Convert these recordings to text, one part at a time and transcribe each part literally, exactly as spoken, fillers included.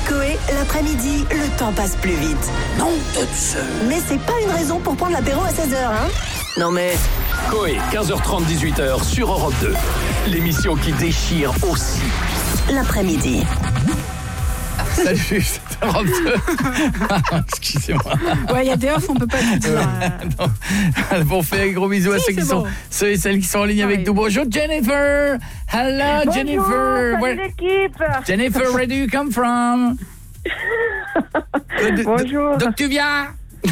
Avec Coé, l'après-midi, le temps passe plus vite. Non, de Dieu. Mais c'est pas une raison pour prendre l'apéro à seize heures, hein. Non mais... Coé, quinze heures trente, dix-huit heures sur Europe deux. L'émission qui déchire aussi. L'après-midi. Salut, c'est Europe deux. Excusez-moi. Ouais, il y a des offs, on peut pas tout dire. Non. Bon, on fait un gros bisou si, à ceux, qui sont, ceux et celles qui sont en ligne avec nous. Bonjour Jennifer. Hello Bonjour, Jennifer. Where... l'équipe. Jennifer, where do you come from? Bonjour. D'où tu viens?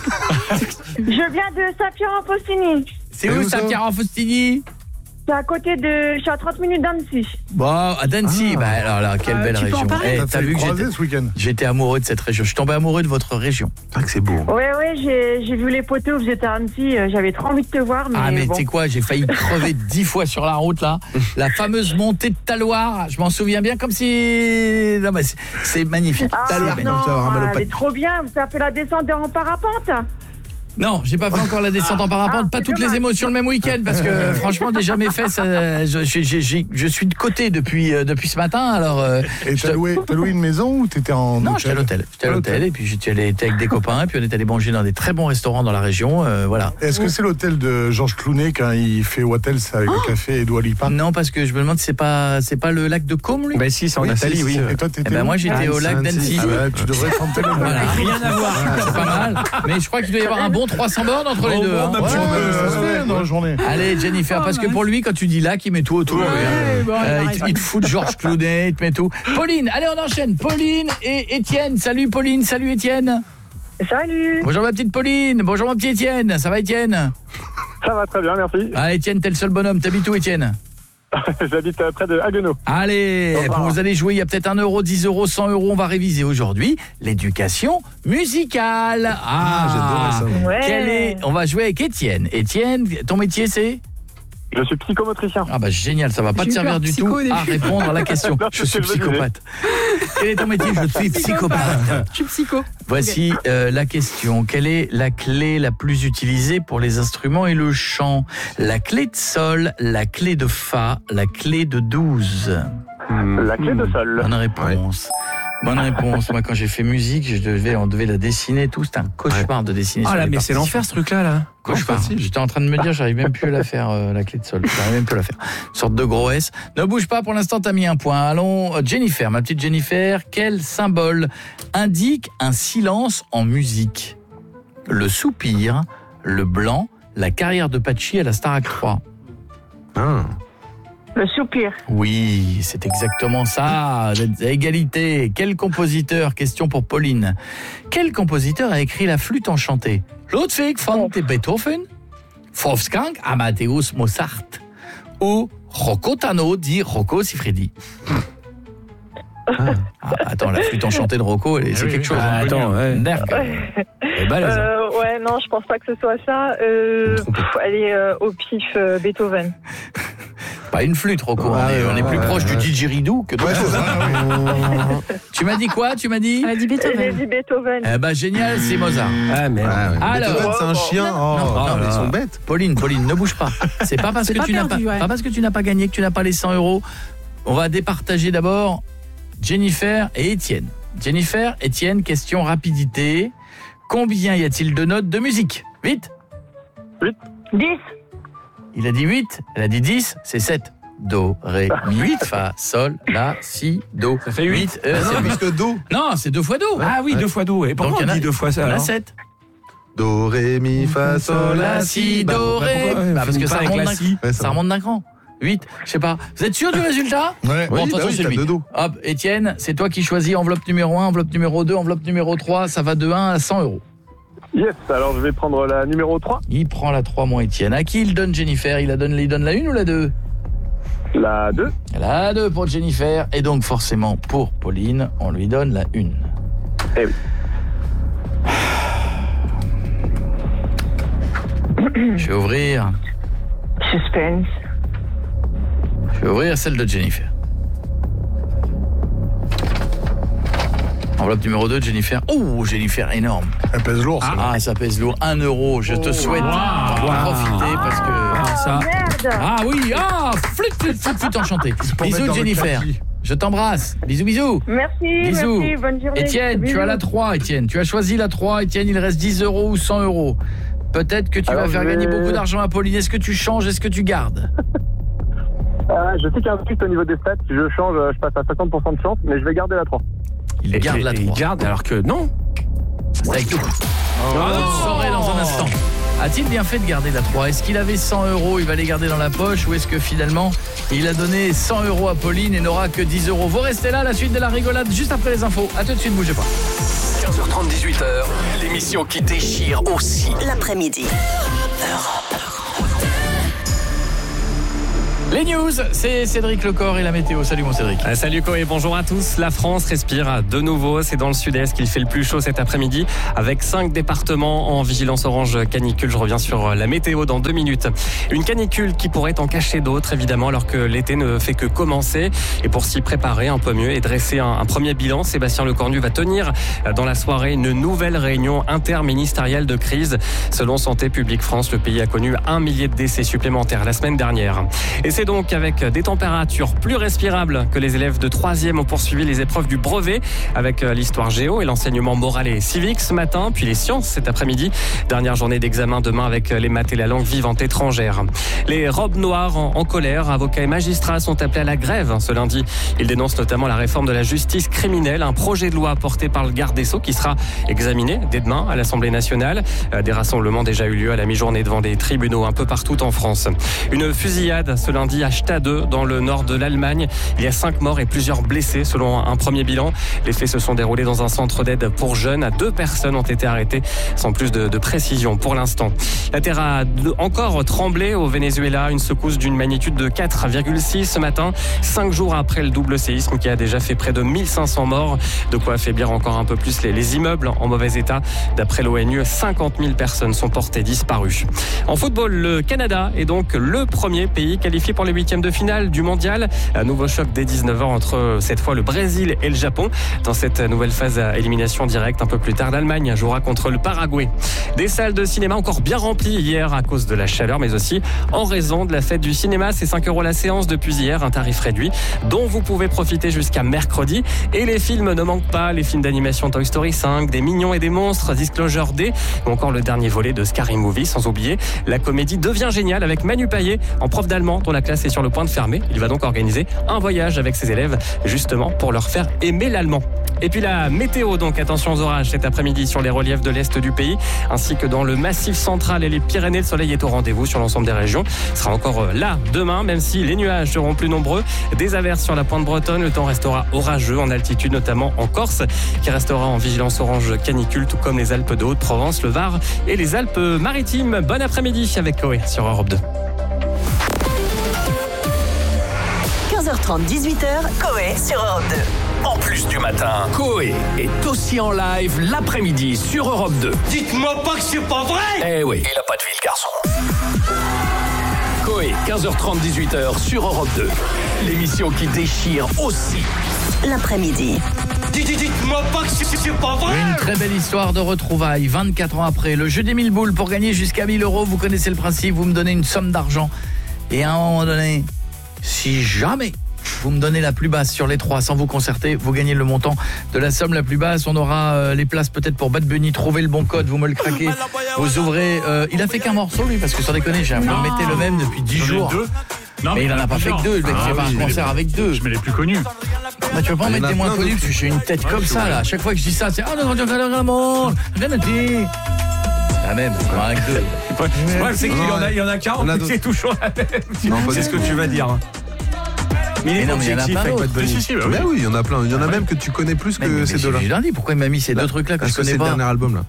Je viens de Saint-Pierre-en-Faustini. C'est où Saint-Pierre-en-Faustini? C'est à côté de... Je suis à trente minutes d'Annecy. Bon, à d'Annecy, ah. bah alors là, quelle euh, belle région. Eh, t'as vu que j'étais, ce week-end. J'étais amoureux de cette région. Je suis tombé amoureux de votre région. C'est vrai que c'est beau. Oui, oui, j'ai, j'ai vu les poteaux où vous étiez à Annecy. J'avais trop envie de te voir, mais Ah, mais bon. tu sais quoi, j'ai failli crever dix fois sur la route, là. La fameuse montée de Taloir, je m'en souviens bien comme si... Non, mais c'est, c'est magnifique. Ah, Taloir, non, ah, elle est trop bien. Vous avez fait la descente en parapente? Non, j'ai pas fait encore la descente en parapente, ah, pas toutes dommage. les émotions le même week-end parce que franchement déjà mes fesses, euh, je, je, je, je, je suis de côté depuis euh, depuis ce matin. Alors euh, et t'as, te... loué, t'as loué une maison ou t'étais en Non, hôtel? j'étais à l'hôtel. J'étais à l'hôtel et puis j'étais allé avec des copains et puis on est allé manger dans des très bons restaurants dans la région. Euh, voilà. Est-ce que c'est l'hôtel de Georges Clooney quand il fait Hôtel avec oh le café et Dua Lipa? Non, parce que je me demande si c'est pas c'est pas le lac de Côme lui. Bah si, c'est en oui, Italie, oui. Et toi t'étais eh ben, moi j'étais ah, au lac d'Annecy. Ah, bah, tu devrais tenter le voilà. Rien à voir. C'est pas mal. Mais je crois qu'il doit y avoir un bon trois cents bornes entre les deux. Hein. Ouais, ouais, ça se fait dans la journée. Allez Jennifer, oh, parce que pour lui quand tu dis lac, il met tout autour. Ouais, euh, bon, euh, il, il, il te fout de Georges Clooney, il te met tout. Pauline, allez on enchaîne. Pauline et Étienne. Salut Pauline, salut Étienne. Salut. Bonjour ma petite Pauline, bonjour mon petit Étienne. Ça va Étienne? Ça va très bien, merci. Ah Étienne, t'es le seul bonhomme. T'habites où Étienne? J'habite près de Haguenau. Allez, oh, vous allez jouer, il y a peut-être un euro, dix euros, cent euros. On va réviser aujourd'hui l'éducation musicale. Ah, ah j'adorais ça. Ouais. Quel est... On va jouer avec Étienne. Étienne, ton métier c'est? Je suis psychomotricien. Ah bah génial, ça va pas te servir du tout à répondre à la question. Non, je suis psychopathe. Quel est ton métier? Je suis psychopathe. Je suis psycho. Voici okay. euh, la question. Quelle est la clé la plus utilisée pour les instruments et le chant? La clé de sol, la clé de fa, la clé de douze. La clé de sol. Bonne réponse. Ouais. Bonne réponse. Moi, quand j'ai fait musique, je devais, on devait la dessiner et tout. C'était un cauchemar ouais. de dessiner. Ah là, mais c'est l'enfer ce truc-là, là. Cauchemar. J'étais en train de me dire, j'arrive même plus à la faire, euh, la clé de sol. J'arrive même plus à la faire. Une sorte de gros S. Ne bouge pas, pour l'instant, t'as mis un point. Allons, Jennifer, ma petite Jennifer, quel symbole indique un silence en musique? Le soupir, le blanc, la carrière de Pachi à la Starac trois. Ah. Le soupir. Oui, c'est exactement ça. Égalité. Quel compositeur, question pour Pauline, quel compositeur a écrit la flûte enchantée? Ludwig van Beethoven, Wolfgang Amadeus Mozart ou Rocco Tano dit Rocco Siffredi? Ah, attends, la flûte enchantée de Rocco, c'est oui, quelque chose. Ah, attends, ouais. Ouais. Euh, ouais, non, je pense pas que ce soit ça. Euh, pff, elle est euh, au pif euh, Beethoven. Pas une flûte, Rocco. Ah, on est, on est plus ouais, proche ouais. du didgeridoo que de ouais, chose. Hein. Tu m'as dit quoi? Tu m'as dit? Elle a dit Beethoven. Elle a dit Beethoven. Eh ben génial, c'est Mozart. Ah mais ah, ouais. Alors, Beethoven, c'est un chien. Oh, non, non, non, ils sont bêtes. Pauline, Pauline, ne bouge pas. C'est pas parce c'est que pas tu perdu, n'as pas, ouais. pas parce que tu n'as pas gagné que tu n'as pas les cent euros. On va départager d'abord Jennifer et Étienne. Jennifer, Étienne, question rapidité. Combien y a-t-il de notes de musique? Vite. huit. dix. Il a dit huit, elle a dit dix, c'est sept. Do, ré, mi, huit, fa, sol, la, si, do. Ça fait huit. Euh, non, plus que do. Non, c'est deux fois do. Ah oui, ouais. deux fois do. Et pourquoi on dit deux fois ça? On a sept. Do, ré, mi, fa, sol, la, si, do, ré. Bah, bah, parce que ça remonte, d'un, ouais, ça remonte d'un cran. huit, je sais pas. Vous êtes sûr du résultat? Ouais. Bon, oui, attention, bah oui, c'est lui. Hop, Étienne, c'est toi qui choisis enveloppe numéro un, enveloppe numéro deux, enveloppe numéro trois. Ça va de un à cent euros. Yes, alors je vais prendre la numéro trois. Il prend la trois, mon Étienne. À qui il donne Jennifer? Il, la donne, il donne la une ou la deux? La deux. La deux pour Jennifer. Et donc, forcément, pour Pauline, on lui donne la une. Eh oui. Je vais ouvrir. Suspense. Je vais ouvrir celle de Jennifer. Enveloppe numéro deux, Jennifer. Oh, Jennifer, énorme. Elle pèse lourd, ça. Ah, ça pèse lourd. un euro. Je te souhaite wow. d'en wow. profiter parce que... Ah, ça... merde. Ah oui, ah, flûte, flûte, flûte, flûte enchantée. Bisous, Jennifer. Je t'embrasse. Bisous, bisous. Merci, bisous. merci, bonne journée. Étienne, bisous. tu as la trois, Étienne. Tu as choisi la trois, Étienne. Il reste dix euros ou cent euros. Peut-être que tu Alors, vas faire je vais... gagner beaucoup d'argent à Pauline. Est-ce que tu changes? Est-ce que tu gardes? Ah, je sais qu'il y a un truc au niveau des stats. Si je change, je passe à cinquante pour cent de chance, mais je vais garder la trois. Il Et, garde et, la et trois. il garde alors que non. C'est avec tout. Oh, vous le saurez dans un instant. A-t-il bien fait de garder la trois? Est-ce qu'il avait cent euros, il va les garder dans la poche, ou est-ce que finalement il a donné cent euros à Pauline et n'aura que dix euros? Vous restez là, la suite de la rigolade juste après les infos. A tout de suite, bougez pas. quinze heures trente, dix-huit heures, l'émission qui déchire aussi. L'après-midi. Les news, c'est Cédric Lecor et la météo. Salut mon Cédric. Euh, salut Koé, bonjour à tous. La France respire de nouveau. C'est dans le sud-est qu'il fait le plus chaud cet après-midi, avec cinq départements en vigilance orange canicule. Je reviens sur la météo dans deux minutes. Une canicule qui pourrait en cacher d'autres, évidemment, alors que l'été ne fait que commencer. Et pour s'y préparer un peu mieux et dresser un, un premier bilan, Sébastien Lecornu va tenir dans la soirée une nouvelle réunion interministérielle de crise. Selon Santé publique France, le pays a connu un millier de décès supplémentaires la semaine dernière. Et c'est donc avec des températures plus respirables que les élèves de troisième ont poursuivi les épreuves du brevet avec l'histoire géo et l'enseignement moral et civique ce matin, puis les sciences cet après-midi. Dernière journée d'examen demain avec les maths et la langue vivante étrangère. Les robes noires en, en colère, avocats et magistrats sont appelés à la grève ce lundi. Ils dénoncent notamment la réforme de la justice criminelle, un projet de loi porté par le garde des Sceaux qui sera examiné dès demain à l'Assemblée nationale. Des rassemblements ont déjà eu lieu à la mi-journée devant des tribunaux un peu partout en France. Une fusillade ce lundi à Stade dans le nord de l'Allemagne. Il y a cinq morts et plusieurs blessés selon un premier bilan. Les faits se sont déroulés dans un centre d'aide pour jeunes. Deux personnes ont été arrêtées sans plus de, de précision pour l'instant. La terre a encore tremblé au Venezuela. Une secousse d'une magnitude de quatre virgule six ce matin, cinq jours après le double séisme qui a déjà fait près de mille cinq cents morts. De quoi affaiblir encore un peu plus les, les immeubles en mauvais état. D'après l'ONU, cinquante mille personnes sont portées disparues. En football, le Canada est donc le premier pays qualifié pour les huitièmes de finale du mondial. Un nouveau choc dès dix-neuf heures entre cette fois le Brésil et le Japon. Dans cette nouvelle phase à élimination directe un peu plus tard, l'Allemagne jouera contre le Paraguay. Des salles de cinéma encore bien remplies hier à cause de la chaleur, mais aussi en raison de la fête du cinéma. C'est cinq euros la séance depuis hier, un tarif réduit dont vous pouvez profiter jusqu'à mercredi. Et les films ne manquent pas, les films d'animation Toy Story cinq, des Mignons et des Monstres, Disclosure D, ou encore le dernier volet de Scary Movie, sans oublier la comédie Devient géniale avec Manu Payet en prof d'allemand dont la classe est sur le point de fermer. Il va donc organiser un voyage avec ses élèves justement pour leur faire aimer l'allemand. Et puis la météo, donc attention aux orages cet après-midi sur les reliefs de l'Est du pays, ainsi que dans le Massif central et les Pyrénées. Le soleil est au rendez-vous sur l'ensemble des régions. Il sera encore là demain, même si les nuages seront plus nombreux. Des averses sur la pointe bretonne, le temps restera orageux en altitude, notamment en Corse, qui restera en vigilance orange canicule, tout comme les Alpes de Haute-Provence, le Var et les Alpes-Maritimes. Bon après-midi avec Koé sur Europe deux. quinze heures trente, dix-huit heures, Koé sur Europe deux. En plus du matin, Koé est aussi en live l'après-midi sur Europe deux. Dites-moi pas que c'est pas vrai! Eh oui, il a pas de vie le garçon. Koé, quinze heures trente, dix-huit heures sur Europe deux. L'émission qui déchire aussi. L'après-midi. Dites-moi pas que c'est pas vrai! Une très belle histoire de retrouvailles, vingt-quatre ans après. Le jeu des mille boules pour gagner jusqu'à mille euros. Vous connaissez le principe, vous me donnez une somme d'argent. Et à un moment donné, si jamais vous me donnez la plus basse sur les trois sans vous concerter, vous gagnez le montant de la somme la plus basse. On aura euh, les places peut-être pour Bad Bunny. Trouvez le bon code, vous me le craquez. Vous ouvrez... Euh, il a fait qu'un morceau lui, parce que sans déconner, j'ai vous mettez le même depuis dix jours. Non, mais il en a pas fait que deux, le mec ah, fait pas oui, un concert avec deux. Je mets les plus connus. Bah, tu veux pas en mettre des moins connus, parce que j'ai une tête comme ça là. À chaque fois que je dis ça, c'est ah non, non, non, non, rien à dire. La même, avec deux. Le problème, c'est qu'il y en a, il y en a quarante, c'est toujours la même. C'est ce que tu vas dire. Mais il est non, mais il y en a plein d'autres. Si, si, si, bah oui. Mais oui, il y en a plein. Il y en a même que tu connais plus que mais, mais ces deux-là. J'ai dit pourquoi il m'a mis ces là, deux trucs-là que je connais c'est pas. le dernier album là.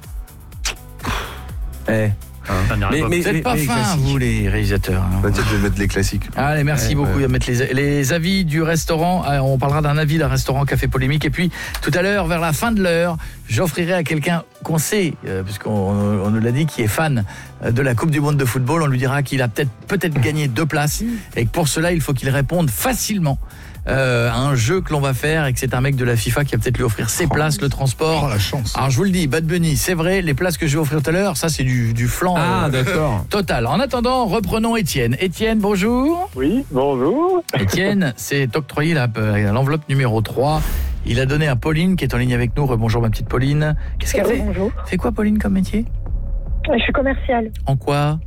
Eh. Hein. Mais, mais vous n'êtes pas fins, vous, les réalisateurs. Bah, tiens, je vais mettre les classiques. Allez, merci ouais, beaucoup. Ouais. Mettre les, les avis du restaurant. On parlera d'un avis d'un restaurant Café Polémique. Et puis, tout à l'heure, vers la fin de l'heure, j'offrirai à quelqu'un qu'on sait, euh, puisqu'on on nous l'a dit, qui est fan de la Coupe du Monde de football. On lui dira qu'il a peut-être peut-être gagné deux places. Et que pour cela, il faut qu'il réponde facilement euh, à un jeu que l'on va faire et que c'est un mec de la FIFA qui va peut-être lui offrir ses places, le transport. Oh la chance. Alors je vous le dis, Bad Bunny, c'est vrai, les places que je vais offrir tout à l'heure, ça c'est du, du flan Ah, euh, d'accord. total. En attendant, reprenons Étienne. Étienne, bonjour. Oui, bonjour. Étienne s'est octroyé la- euh, l'enveloppe numéro trois. Il a donné à Pauline qui est en ligne avec nous. Rebonjour ma petite Pauline. Qu'est-ce qu'elle fait? Bonjour. Fait quoi Pauline comme métier? Je suis commerciale. En quoi?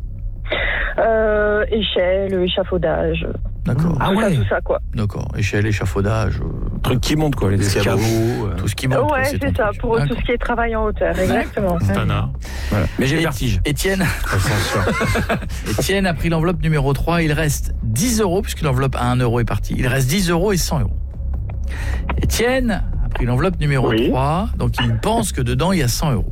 Euh, échelle, échafaudage. D'accord. Ah tout ça, ouais. tout ça, quoi. D'accord. Échelle, échafaudage, euh, Truc qui monte, quoi, les escabeaux. euh. tout ce qui monte. ouais, ton c'est ça, truc. pour tout D'accord. ce qui est travail en hauteur, exactement. Voilà. Mais j'ai le Et- vertige. Étienne, Étienne a pris l'enveloppe numéro trois. Il reste dix euros, puisque l'enveloppe à un euro est partie. Il reste dix euros et cent euros. Étienne a pris l'enveloppe numéro Oui. trois, donc il pense que dedans il y a cent euros.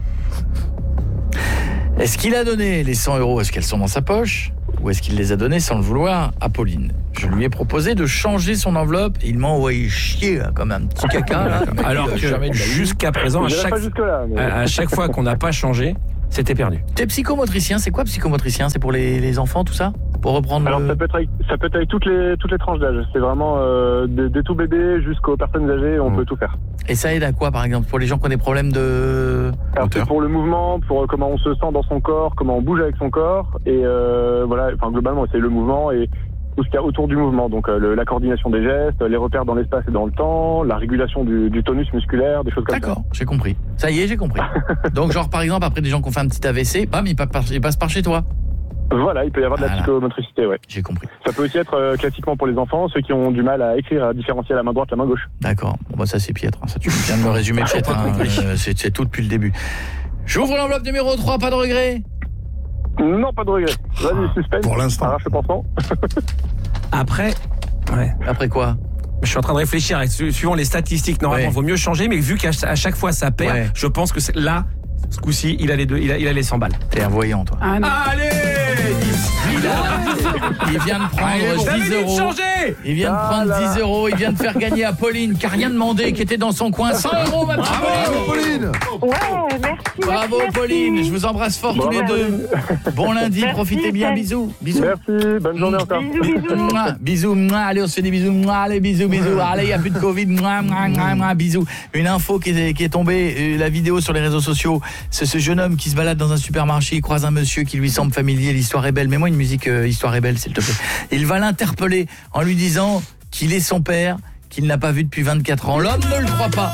Est-ce qu'il a donné les cent euros, est-ce qu'elles sont dans sa poche, ou est-ce qu'il les a donnés sans le vouloir à Pauline? Je lui ai proposé de changer son enveloppe et il m'a envoyé chier là, comme un petit caca là, comme Alors il a que jamais de la vie. jusqu'à présent, à Je n'irai chaque, pas jusque-là. mais- à, à chaque fois qu'on n'a pas changé, c'était perdu. T'es psychomotricien, c'est quoi psychomotricien? C'est pour les, les enfants tout ça? Pour reprendre Alors le... ça peut être avec, ça peut être avec toutes les toutes les tranches d'âge. C'est vraiment euh, des, des tout bébés jusqu'aux personnes âgées, on Mm. peut tout faire. Et ça aide à quoi par exemple? Pour les gens qui ont des problèmes de... Alors, c'est Hauteur. pour le mouvement, pour comment on se sent dans son corps, comment on bouge avec son corps, et euh, voilà. Enfin globalement, c'est le mouvement et tout ce qu'il y a autour du mouvement. Donc euh, le- la coordination des gestes, les repères dans l'espace et dans le temps, la régulation du, du tonus musculaire, des choses comme ça. D'accord, j'ai compris. Ça y est, j'ai compris. Donc genre par exemple, après des gens qui ont fait un petit A V C, bam, ils passent par, ils passent par chez toi. Voilà, il peut y avoir de la Voilà. psychomotricité, ouais. J'ai compris. Ça peut aussi être euh, classiquement pour les enfants, ceux qui ont du mal à écrire, à différencier la main droite, la main gauche. D'accord. Bon bah ça c'est piètre, hein. Ça tu viens de me résumer piètre, hein. Euh, c'est, c'est tout depuis le début. J'ouvre l'enveloppe numéro trois, pas de regret. Non, pas de regret. Vas-y, suspense. Pour l'instant. Arrache le pansement. Après, ouais. Après quoi? Je suis en train de réfléchir. avec- su- Suivant les statistiques, normalement, il Ouais. vaut mieux changer. Mais vu qu'à à chaque fois ça perd, Ouais. je pense que c'est là, ce coup-ci, il a les deux, il a, il a les cent balles. T'es un voyant toi. Ah non. Allez, Il, a- il vient de prendre J'avais dix dit de euros. changer. Il vient de Ah prendre là là. dix euros. Il vient de faire gagner à Pauline, qui a rien demandé, qui était dans son coin. cent euros, ma petite Pauline. Pauline. Ouais, merci. Bravo merci, Pauline, merci. je vous embrasse fort tous Bravo, les deux. Bon lundi, Merci, profitez bien, Seb. bisous. Bisous. Merci, bonne journée encore. Bisous, bisous. Mouah, bisous, mouah, allez on se fait des bisous, mouah, allez bisous, bisous, allez il n'y a plus de Covid, mouah, mouah, mouah, mouah, bisous. Une info qui est, qui est tombée, euh, la vidéo sur les réseaux sociaux, c'est ce jeune homme qui se balade dans un supermarché, il croise un monsieur qui lui semble familier, l'histoire est belle, mets-moi une musique euh, histoire est belle s'il te plaît. Il va l'interpeller en lui disant qu'il est son père, qu'il n'a pas vu depuis vingt-quatre ans. L'homme ne le croit pas.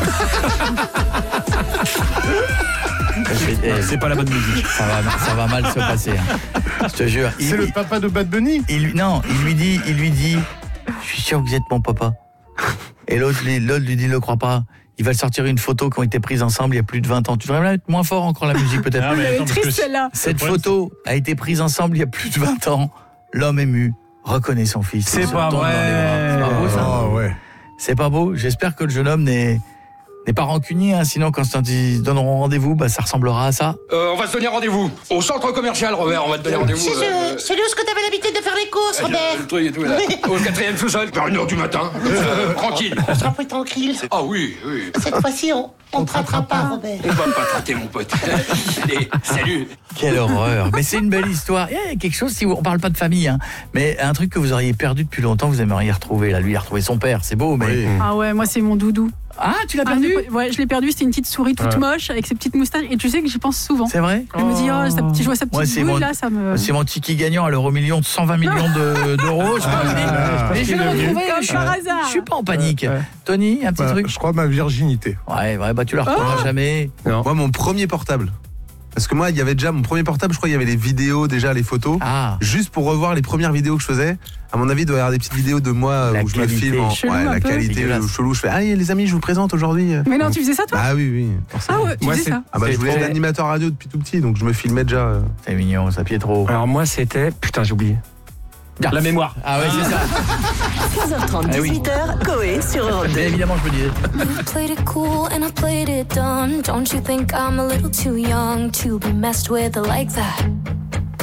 Eh, C'est pas la bonne musique. ça va, ça va mal se passer, hein. Je te jure. C'est Il- le papa de Bad Bunny. il lui, non, il lui dit, il lui dit, je suis sûr que vous êtes mon papa. Et l'autre, lui- l'autre lui dit, le crois pas. Il va sortir une photo qui ont été prises ensemble il y a plus de vingt ans. Tu devrais la mettre moins fort encore la musique peut-être. Elle est triste celle-là. Cette photo a été prise ensemble il y a plus de vingt ans. L'homme ému reconnaît son fils. C'est Il se pas tombe dans les vrai. bras. C'est pas beau ça. Ah ouais. C'est pas beau. J'espère que le jeune homme n'est n'est pas rancunier, hein. Sinon quand ils donneront rendez-vous, bah ça ressemblera à ça. Euh, on va se donner rendez-vous au centre commercial, Robert. On va te donner rendez-vous. euh, C'est où ce que t'avais l'habitude de faire les courses, euh, Robert? le truc et tout, là. Au quatrième sous-sol, vers une heure du matin. Euh, tranquille. On sera plus tranquille. Ah oui, oui. Cette fois-ci, on on te ratera pas, Robert. On va pas traiter, mon pote. Allez, salut. Quelle horreur. Mais c'est une belle histoire. Il y a quelque chose, si vous, on parle pas de famille, hein, mais un truc que vous auriez perdu depuis longtemps, vous aimeriez retrouver. Là, lui, il a retrouvé son père, c'est beau, mais... Oui. Ah ouais, moi c'est mon doudou. Ah, tu l'as Ah, perdu? je l'ai- ouais, je l'ai perdu, c'était une petite souris toute Ouais. moche avec ses petites moustaches et tu sais que j'y pense souvent. C'est vrai? Je me dis oh, sa petite, je vois sa Moi, petite c'est boule mon- là, ça me C'est mon tiki gagnant à l'euro million de cent vingt millions de- d'euros. Je sais pas, Ah, mais- je mais je vais le retrouver. Comme je, par hasard. je suis pas en panique. Ouais. Tony, un petit Bah, truc? je crois ma virginité. Ouais, ouais, bah tu la retrouveras Oh. jamais. Moi, mon premier portable. Parce que moi, il y avait déjà mon premier portable, je crois qu'il y avait les vidéos, déjà les photos. Ah, Juste pour revoir les premières vidéos que je faisais. À mon avis, il doit y avoir des petites vidéos de moi La où je me qualité. filme en Chelou ouais, un la peu. qualité Dégueulasse. chelou. Je fais, allez les amis, je vous présente aujourd'hui. Mais non, tu faisais ça toi? Ah oui, oui. Ah ouais, tu Moi, faisais c'est- ça. Ah bah C'est je voulais trop- être animateur radio depuis tout petit, donc je me filmais déjà. euh. c'est mignon, ça, Pietro. Alors moi, c'était... Putain, j'ai oublié. La mémoire. Ah ouais, c'est ça. quinze heures trente, Ah oui. dix-huit heures, Coé sur Europe deux. Mais évidemment, je me disais. I played it cool and I played it dumb. Don't you think I'm a little too young to be messed with like that?